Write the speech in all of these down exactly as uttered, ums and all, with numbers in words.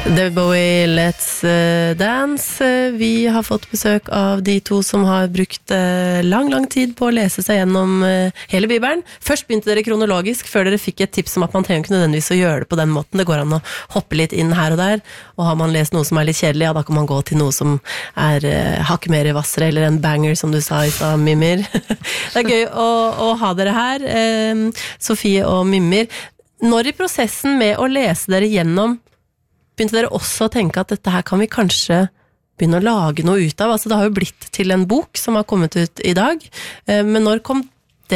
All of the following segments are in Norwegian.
David Bowie, Let's uh, Dance. Vi har fått besøk av de to som har brukt uh, lang, lang tid på å lese seg gjennom uh, hele Bibelen. Først begynte dere kronologisk, før dere fikk et tips om at man trenger ikke nødvendigvis å gjøre det på den måten. Det går an å hoppe litt inn her og der, og har man lest noe som er litt kjedelig, ja, da kan man gå til noe som er uh, hakket mer i vassere, eller en banger, som du sa i stad, Mimir. Det er gøy å, å ha dere her, uh, Sofie og Mimir. Når i prosessen med å lese dere gjennom begynte dere også å tenke at dette her kan vi kanskje begynne å lage noe ut av? Altså det har jo blitt til en bok som har kommet ut i dag, men når kom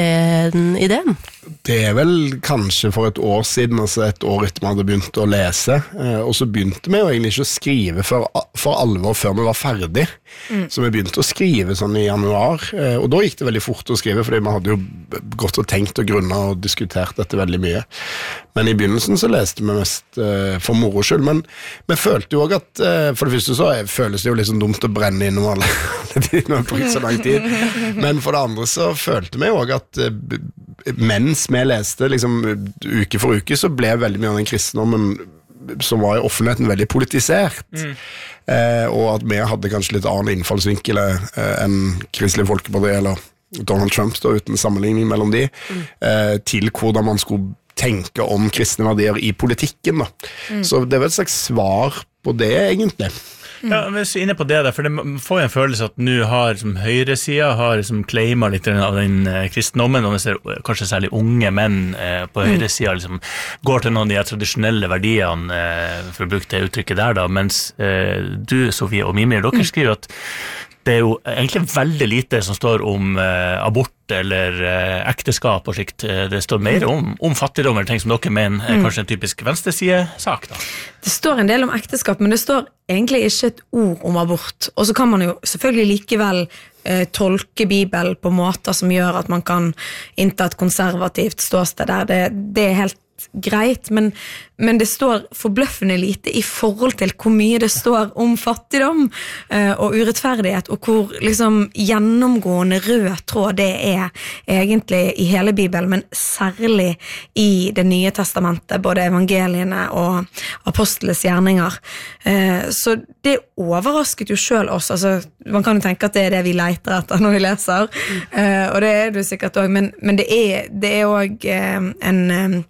den ideen? Det er vel kanskje for et år siden, altså et år etter man hadde begynt å lese, og så begynte vi jo egentlig ikke å skrive for, for alvor før vi var ferdig. Mm. Så vi begynte å skrive sånn i januar, og da gikk det veldig fort å skrive, fordi vi hadde jo gått og tenkt og grunnet og diskutert dette veldig mye. Men i begynnelsen så leste vi mest uh, for moro skyld, men vi følte jo også at, uh, for det første så føles det jo litt sånn dumt å brenne innom alle, alle de når vi brukt så lang tid, men for det andre så følte vi jo også at uh, mens vi leste liksom, uke for uke, så ble veldig mye av den kristendommen som var i offentligheten veldig politisert. Mm. Eh, og at vi hadde kanskje litt annen innfallsvinkel eh, enn Kristelig Folkeparti eller Donald Trump, da, uten sammenligning mellom de, mm. eh, til hvordan man skulle tenke om kristne verdier i politikken. Da. Mm. Så det var et slags svar på det, egentlig. Ja, vi er inne på det der, for det får en følelse at nå har liksom, høyresiden har liksom, claimet litt av den eh, kristendommen, og vi ser kanskje særlig unge menn eh, på høyresiden liksom, går til noen av de tradisjonelle verdiene, eh, for å bruke det uttrykket der da, mens eh, du, Sofie og Mimir, dere skriver at det er jo egentlig veldig lite som står om eh, abort eller eh, ekteskap og slikt. Det står mer om, om fattigdom eller ting som dere mener er kanskje en typisk venstresidesak da. Det står en del om ekteskap, men det står egentlig ikke et ord om abort. Og så kan man jo selvfølgelig likevel eh, tolke Bibelen på måter som gjør at man kan innta et konservativt ståsted der. Det, det er helt greit, men, men det står forbløffende lite i forhold til hvor mye det står om fattigdom eh, og urettferdighet, og hvor liksom gjennomgående rød tråd det er egentlig i hele Bibelen, men særlig i det nye testamentet, både evangeliene og apostles gjerninger. Eh, så det overrasket jo selv oss, altså man kan jo tenke at det er det vi leter etter når vi leser, eh, og det er det sikkert også, men, men det er det er også eh, en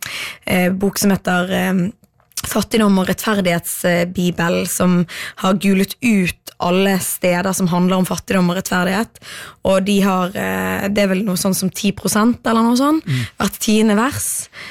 eh, bok som heter eh, Fattigdom og rettferdighetsbibel, som har gulet ut alle steder som handler om fattigdom og rettferdighet, og de har, eh, det er vel noe sånn som ti prosent eller noe sånn, mm. hvert tiende vers,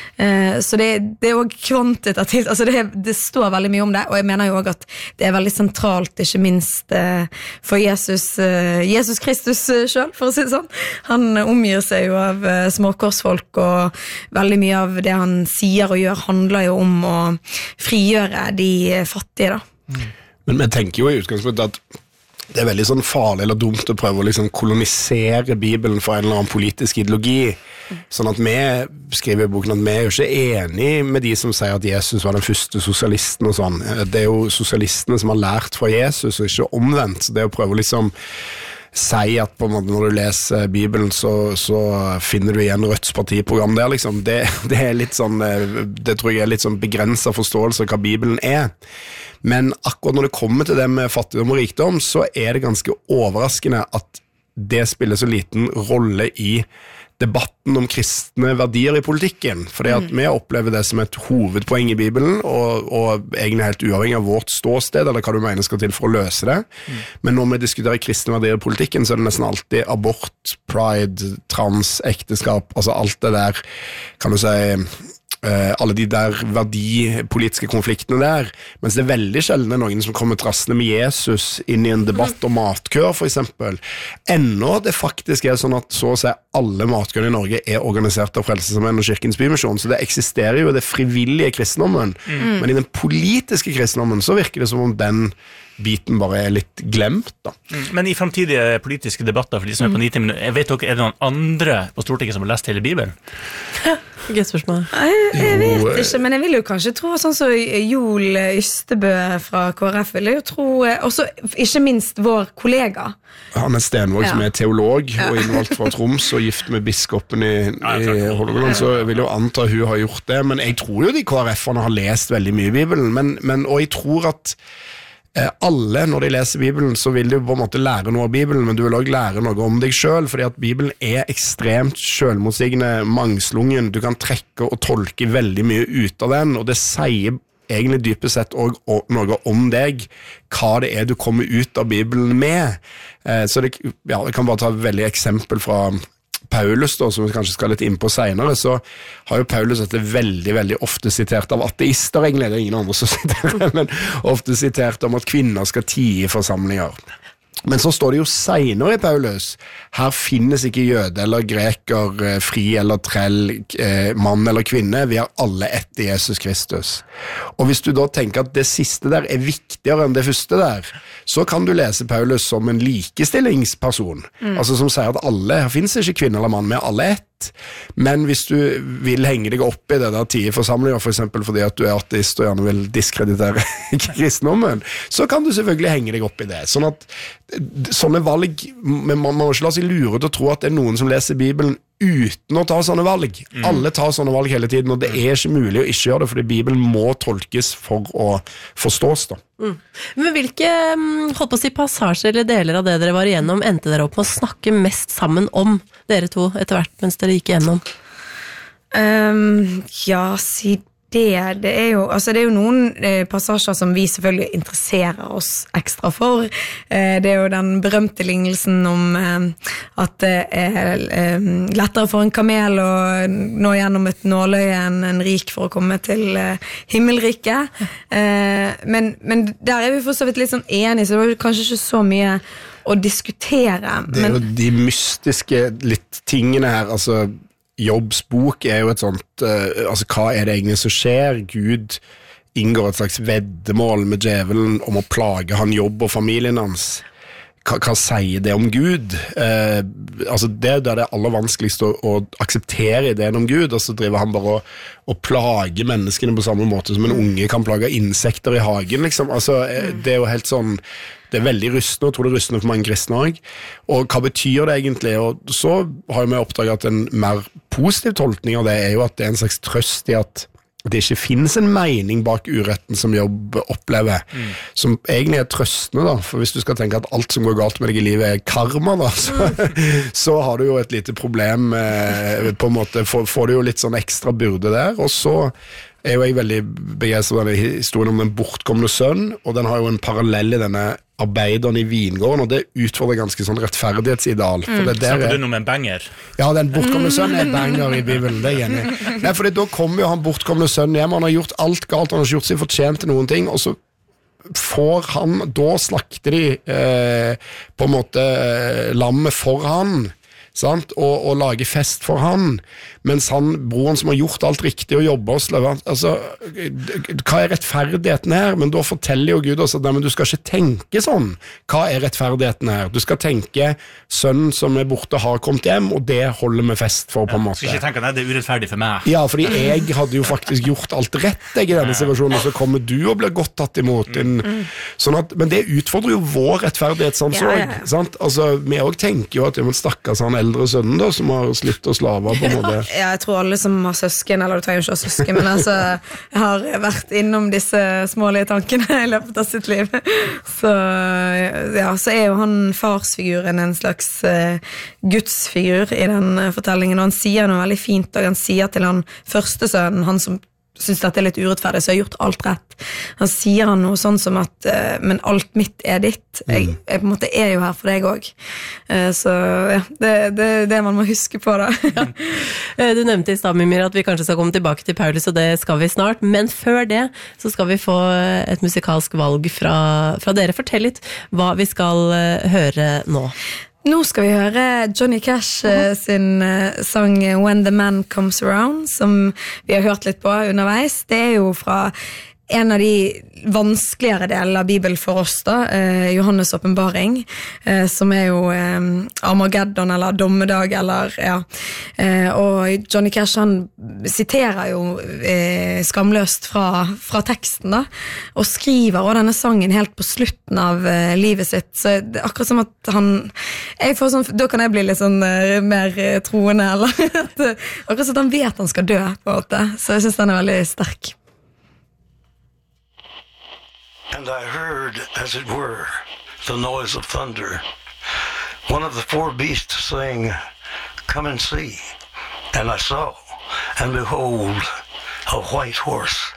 eh, så det, det er også kvantitativt, altså det, det står veldig mye om det, og jeg mener jo også at det er veldig sentralt, ikke minst eh, for Jesus, eh, Jesus Kristus selv, for å si det sånn. Han omgir seg jo av eh, småkorsfolk, og veldig mye av det han sier og gjør handler jo om å frigjøre de fattige da. Mm. Men vi tenker jo i utgangspunktet at det er veldig sånn farlig eller dumt å prøve å liksom kolonisere Bibelen for en eller annen politisk ideologi. Sånn at vi skriver i boken at vi er jo ikke enige med de som sier at Jesus var den første sosialisten og sånn. Det er jo sosialistene som har lært fra Jesus, og ikke omvendt. Så det å prøve å liksom si at på en måte når du leser Bibelen så, så finner du igjen Rødts partiprogram der liksom, det, det er litt sånn, det tror jeg er litt sånn begrenset forståelse av hva Bibelen er. Men akkurat når det kommer til det med fattigdom og rikdom, så er det ganske overraskende at det spiller så liten rolle i debatten om kristne verdier i politikken, fordi at vi opplever det som et hovedpoeng i Bibelen, og, og egentlig helt uavhengig av vårt ståsted, eller hva du mener skal til for å løse det. Mm. Men når vi diskuterer kristne verdier i politikken, så er det nesten alltid abort, pride, trans, ekteskap, altså alt det der, kan du si, Uh, alle de der verdipolitiske konfliktene der, mens det er veldig sjelden noen som kommer trassende med Jesus inn i en debatt om matkøer for eksempel. Ennå det faktisk er sånn at så å si alle matkøer i Norge er organisert av Frelsesarmeen og Kirkens Bymisjon, så det eksisterer jo det frivillige kristendommen, mm. men i den politiske kristendommen så virker det som om den biten bare er litt glemt da. Men i fremtidige politiske debatter, for de som er på nitti minutter, jeg vet dere, er det noen andre på Stortinget som har lest hele Bibelen? Gøy spørsmål. Jeg, jeg vet ikke, men jeg vil jo kanskje tro sånn som Joel Ystebø fra K R F vil jeg jo tro, også ikke minst vår kollega. Hanne Stenvåg ja. som er teolog ja. og innvalgt fra Troms og gift med biskopen i, i Hålogaland, så vil jeg jo anta hun har gjort det, men jeg tror jo de K R F-erne har lest veldig mye i Bibelen, men, men, og jeg tror at alle, når de leser Bibelen, så vil de på en måte lære noe av Bibelen, men du vil også lære noe om deg selv, fordi at Bibelen er ekstremt selvmotsigende, mangslungen, du kan trekke og tolke veldig mye ut av den, og det sier egentlig dypest sett også noe om deg, hva det er du kommer ut av Bibelen med. Så det, ja, jeg kan bare ta et veldig eksempel fra Paulus, da, som vi kanskje skal litt inn på senere, så har jo Paulus dette veldig, veldig ofte sitert av ateister, egentlig, det er ingen andre som siterer, men ofte sitert om at kvinner skal tie i forsamlinger. Men så står det jo senere i Paulus, her finnes ikke jøde eller greker, fri eller trell, mann eller kvinne, vi er alle ett i Jesus Kristus. Og hvis du da tenker at det siste der er viktigere enn det første der, så kan du lese Paulus som en likestillingsperson, mm. altså som sier at alle, her finnes ikke kvinne eller mann, vi er alle ett. Men hvis du vil henge deg opp i det der tie forsamlinger, for eksempel fordi at du er ateist og gjerne vil diskreditere kristendommen, så kan du selvfølgelig henge deg opp i det. Sånn at sånne valg, man må ikke la seg lure til å tro at det er noen som leser Bibelen uten å ta sånne valg. Mm. Alle tar sånne valg hele tiden, og det er ikke mulig å ikke gjøre det, fordi Bibelen må tolkes for å forstås da. Mm. Men hvilke holdt på å si, passasjer eller deler av det dere var igjennom endte dere opp med å snakke mest sammen om, dere to, etter hvert mens dere gikk igjennom? Um, ja, si det. Det er jo, altså det er jo noen eh, passasjer som vi selvfølgelig interesserer oss ekstra for. Eh, det er jo den berømte lignelsen om eh, at det er eh, lettere for en kamel å nå gjennom et nåløye enn en rik for å komme til eh, himmelriket. Eh, men, men der er vi for så vidt litt sånn enige, så det var kanskje ikke så mye å diskutere. Det er men, jo de mystiske litt tingene her, altså Jobbs bok er jo et sånt, uh, altså hva er det egentlig som skjer? Gud inngår et slags veddemål med djevelen om å plage han Jobb og familien hans. Hva, hva sier det om Gud? Uh, altså det er det aller vanskeligste å, å akseptere ideen om Gud, og så driver han bare å, å plage menneskene på samme måte som en unge kan plage insekter i hagen, liksom. Altså det er jo helt sånn, det er veldig rystende, og jeg tror det er rystende for mange kristne også. Og hva betyr det egentlig? Og så har vi oppdaget at en mer positiv tolkning av det er jo at det er en slags trøst i at det ikke finnes en mening bak uretten som Jobb opplever, mm. som egentlig er trøstende da, for hvis du skal tenke at alt som går galt med deg i livet er karma da, så, så har du jo et lite problem, eh, på en måte får, får du jo litt sånn ekstra byrde der, og så er jo jeg veldig begeistret av denne historien om den bortkomne sønn, og den har jo en parallell i denne arbeideren i vingården, og det utfordrer ganske sånn rettferdighetsideal. For mm. det der Snakker du noe med en banger? Ja, den bortkomne sønn er en banger i Bibelen, det er jeg enig i. Nei, for da kommer jo han bortkomne sønn hjem, han har gjort alt galt, han har ikke gjort seg fortjent til noen ting, og så får han, da slakter de eh, på en måte eh, lammet for han, sant? Og, og lage fest for han, mens han, broren som har gjort alt riktig og jobber og sløver, altså, hva er rettferdigheten her? Men da forteller jo Gud oss at nei, men du skal ikke tenke sånn. Hva er rettferdigheten her? Du skal tenke sønnen som er borte har kommet hjem, og det holder vi fest for på en måte. Ja, skal ikke tenke at det er urettferdig for meg. Ja, fordi jeg hadde jo faktisk gjort alt rett jeg, i denne situasjonen, og så kommer du og blir godt tatt imot. En, sånn at, men det utfordrer jo vår rettferdighetssans også, ja, ja, ja. Sant? Altså, vi også tenker jo at jeg må stakkes han eldre sønnen da, som har slitt å slave på en måte. Ja, jeg tror alle som har søsken, eller du trenger ikke ha søsken, men altså, jeg har vært innom disse smålige tankene i løpet av sitt liv. Så, ja, så er jo han farsfiguren en slags uh, gudsfigur i den uh, fortellingen, og han sier noe veldig fint, og han sier til han første sønnen, han som synes dette er litt urettferdig, så jeg har gjort alt rett. Han sier han noe sånn som at uh, men alt mitt er ditt. Jeg, jeg på en måte er jo her for deg også. Uh, så ja, det er det, det man må huske på da. Ja. Du nevnte i stad, Mimir, at vi kanskje skal komme tilbake til Paulus, og det skal vi snart. Men før det så skal vi få et musikalsk valg fra, fra dere. Fortell litt hva vi skal uh, høre nå. Nå skal vi høre Johnny Cash uh, sin uh, sang When the Man Comes Around, som vi har hørt litt på underveis. Det er jo fra en av de vanskeligere delene av Bibelen for oss da, eh, Johannes åpenbaring, eh, som er jo eh, Armageddon eller Dommedag, eller ja. Eh, og Johnny Cash han siterer jo eh, skamløst fra, fra teksten da, og skriver også denne sangen helt på slutten av eh, livet sitt, så det er akkurat som at han, jeg får sånn, da kan jeg bli litt sånn eh, mer eh, troende, eller at, akkurat som at han vet han skal dø på en måte, så jeg synes den er veldig sterk. And I heard, as it were, the noise of thunder. One of the four beasts saying, "Come and see." And I saw, and behold, a white horse.